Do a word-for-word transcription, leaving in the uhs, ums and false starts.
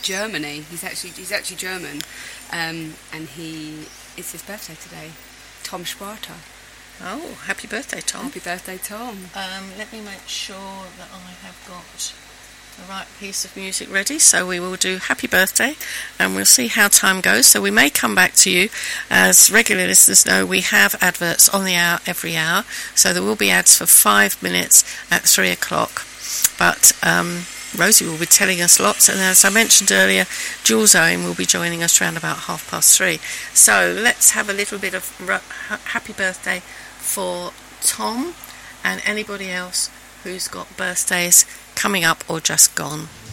Germany. He's actually he's actually German, um, and he it's his birthday today. Tom Schwarter. Oh, happy birthday, Tom! Happy birthday, Tom! Um, let me make sure that I have got the right piece of music ready. So we will do happy birthday, and we'll see how time goes. So we may come back to you. As regular listeners know, we have adverts on the hour every hour. So there will be ads for five minutes at three o'clock. But um, Rosie will be telling us lots, and as I mentioned earlier, Jules Owen will be joining us around about half past three. So let's have a little bit of r- happy birthday for Tom and anybody else who's got birthdays coming up or just gone.